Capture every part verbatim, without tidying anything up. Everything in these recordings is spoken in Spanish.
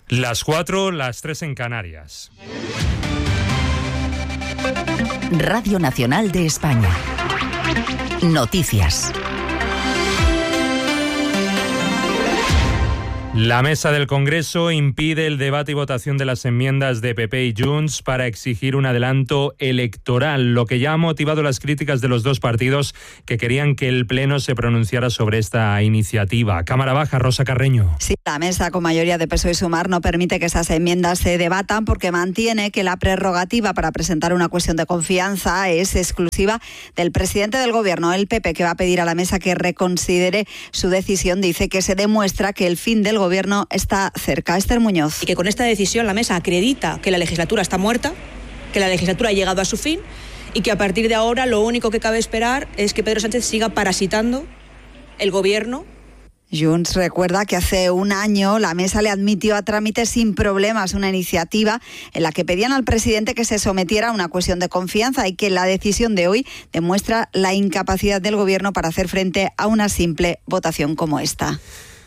Las cuatro, las tres en Canarias. Radio Nacional de España. Noticias. La mesa del Congreso impide el debate y votación de las enmiendas de P P y Junts para exigir un adelanto electoral, lo que ya ha motivado las críticas de los dos partidos que querían que el Pleno se pronunciara sobre esta iniciativa. Cámara Baja, Rosa Carreño. Sí, la mesa con mayoría de P S O E y Sumar no permite que esas enmiendas se debatan porque mantiene que la prerrogativa para presentar una cuestión de confianza es exclusiva del presidente del Gobierno. El P P, que va a pedir a la mesa que reconsidere su decisión, dice que se demuestra que el fin del Gobierno está cerca. Esther Muñoz. Y que con esta decisión la mesa acredita que la legislatura está muerta, que la legislatura ha llegado a su fin y que a partir de ahora lo único que cabe esperar es que Pedro Sánchez siga parasitando el Gobierno. Junts recuerda que hace un año la mesa le admitió a trámite sin problemas una iniciativa en la que pedían al presidente que se sometiera a una cuestión de confianza y que la decisión de hoy demuestra la incapacidad del Gobierno para hacer frente a una simple votación como esta.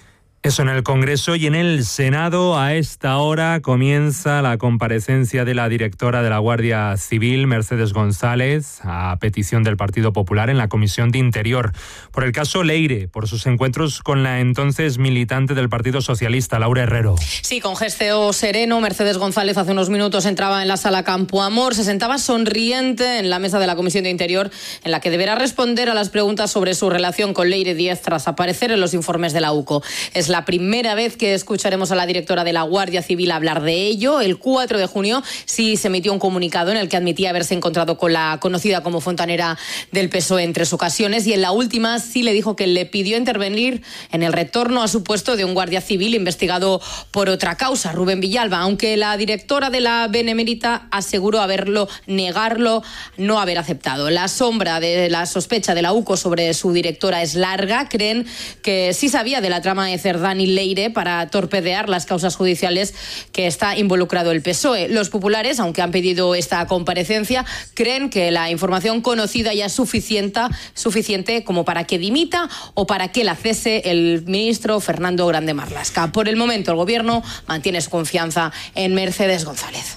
Eso en el Congreso. Y en el Senado, a esta hora, comienza la comparecencia de la directora de la Guardia Civil, Mercedes González, a petición del Partido Popular en la Comisión de Interior, por el caso Leire, por sus encuentros con la entonces militante del Partido Socialista, Laura Herrero. Sí, con gesteo sereno, Mercedes González hace unos minutos entraba en la sala Campo Amor, se sentaba sonriente en la mesa de la Comisión de Interior, en la que deberá responder a las preguntas sobre su relación con Leire Díez tras aparecer en los informes de la U C O. Es la primera vez que escucharemos a la directora de la Guardia Civil hablar de ello. El cuatro de junio sí se emitió un comunicado en el que admitía haberse encontrado con la conocida como fontanera del P S O E en tres ocasiones, y en la última sí le dijo que le pidió intervenir en el retorno a su puesto de un guardia civil investigado por otra causa, Rubén Villalba, aunque la directora de la Benemérita aseguró haberlo, negarlo, no haber aceptado. La sombra de la sospecha de la U C O sobre su directora es larga. Creen que sí sabía de la trama de Cerdán y Leire para torpedear las causas judiciales que está involucrado el P S O E. Los populares, aunque han pedido esta comparecencia, creen que la información conocida ya es suficiente, suficiente como para que dimita o para que la cese el ministro Fernando Grande Marlaska. Por el momento, el Gobierno mantiene su confianza en Mercedes González.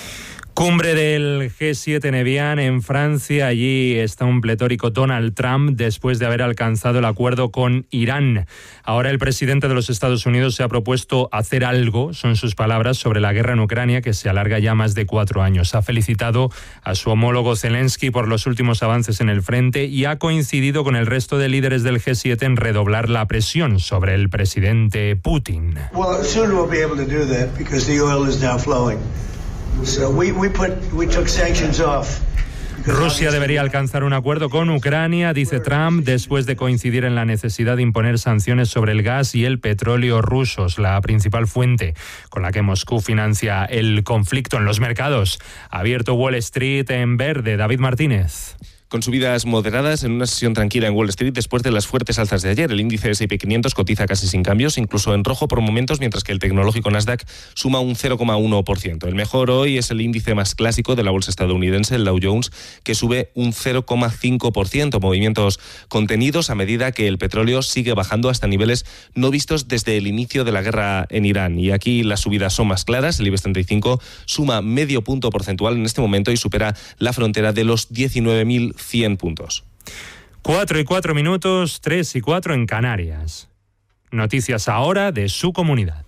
Cumbre del G siete en Evian, en Francia. Allí está un pletórico Donald Trump después de haber alcanzado el acuerdo con Irán. Ahora el presidente de los Estados Unidos se ha propuesto hacer algo, son sus palabras, sobre la guerra en Ucrania, que se alarga ya más de cuatro años. Ha felicitado a su homólogo Zelensky por los últimos avances en el frente y ha coincidido con el resto de líderes del G siete en redoblar la presión sobre el presidente Putin. Well, soon we'll be able to do that because the oil is now flowing. So we, we put, we took sanctions off. Rusia debería alcanzar un acuerdo con Ucrania, dice Trump, después de coincidir en la necesidad de imponer sanciones sobre el gas y el petróleo rusos, la principal fuente con la que Moscú financia el conflicto. En los mercados ha abierto Wall Street en verde. David Martínez. Con subidas moderadas en una sesión tranquila en Wall Street después de las fuertes alzas de ayer. El índice ese y pe quinientos cotiza casi sin cambios, incluso en rojo por momentos, mientras que el tecnológico Nasdaq suma un cero coma uno por ciento. El mejor hoy es el índice más clásico de la bolsa estadounidense, el Dow Jones, que sube un cero coma cinco por ciento. Movimientos contenidos a medida que el petróleo sigue bajando hasta niveles no vistos desde el inicio de la guerra en Irán. Y aquí las subidas son más claras. El IBEX treinta y cinco suma medio punto porcentual en este momento y supera la frontera de los diecinueve mil cien puntos. Cuatro y cuatro minutos, tres y cuatro en Canarias. Noticias ahora de su comunidad.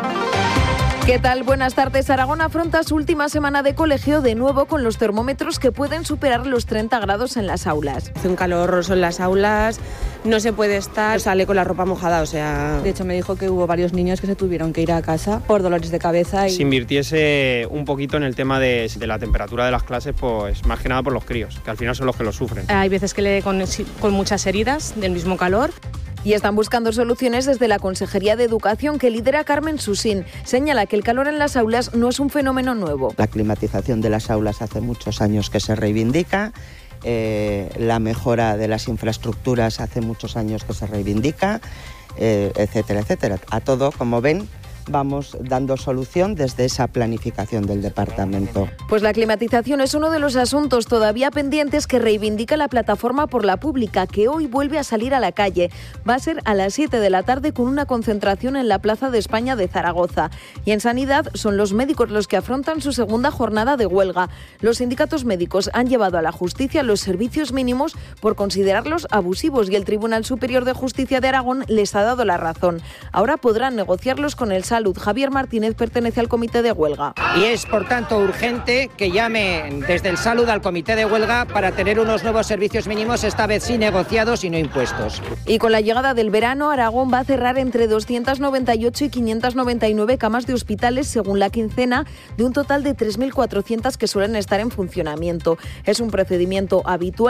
¿Qué tal? Buenas tardes. Aragón afronta su última semana de colegio de nuevo con los termómetros que pueden superar los treinta grados en las aulas. Hace un calor horroroso en las aulas, no se puede estar, sale con la ropa mojada, o sea... De hecho me dijo que hubo varios niños que se tuvieron que ir a casa por dolores de cabeza. Y... Si invirtiese un poquito en el tema de, de la temperatura de las clases, pues más que nada por los críos, que al final son los que lo sufren. Hay veces que le con, con muchas heridas del mismo calor. Y están buscando soluciones desde la Consejería de Educación, que lidera Carmen Susín. Señala que el calor en las aulas no es un fenómeno nuevo. La climatización de las aulas hace muchos años que se reivindica. Eh, la mejora de las infraestructuras hace muchos años que se reivindica, eh, etcétera, etcétera. A todo, como ven, vamos dando solución desde esa planificación del departamento. Pues la climatización es uno de los asuntos todavía pendientes que reivindica la Plataforma por la Pública, que hoy vuelve a salir a la calle. Va a ser a las siete de la tarde con una concentración en la Plaza de España de Zaragoza. Y en sanidad son los médicos los que afrontan su segunda jornada de huelga. Los sindicatos médicos han llevado a la justicia los servicios mínimos por considerarlos abusivos y el Tribunal Superior de Justicia de Aragón les ha dado la razón. Ahora podrán negociarlos con el Salud. Javier Martínez pertenece al comité de huelga. Y es, por tanto, urgente que llame desde el Salud al comité de huelga para tener unos nuevos servicios mínimos, esta vez sí negociados y no impuestos. Y con la llegada del verano, Aragón va a cerrar entre doscientas noventa y ocho y quinientas noventa y nueve camas de hospitales según la quincena, de un total de tres mil cuatrocientas que suelen estar en funcionamiento. Es un procedimiento habitual